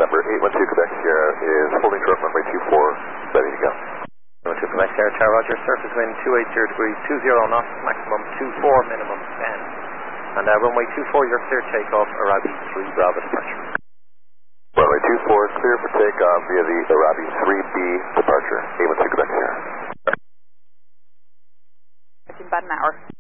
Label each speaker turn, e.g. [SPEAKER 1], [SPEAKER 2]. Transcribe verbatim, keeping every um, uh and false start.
[SPEAKER 1] November, eight one two Quebec Sierra is holding short runway two four, ready to go.
[SPEAKER 2] eight one two Quebec Sierra, Tower Roger, surface wind two eighty degrees, two zero knots, maximum two four, minimum ten. And uh, runway two four, you're clear takeoff, Arabi three Bravo departure.
[SPEAKER 1] Runway two four, clear for takeoff via the Arabi three B departure, eight one two Quebec Sierra.
[SPEAKER 3] It's in about an hour.